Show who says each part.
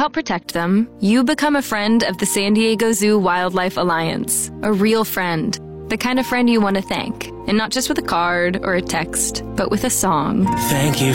Speaker 1: help protect them, you become a friend of the San Diego Zoo Wildlife Alliance. A real friend. The kind of friend you want to thank. And not just with a card or a text, but with a song.
Speaker 2: Thank you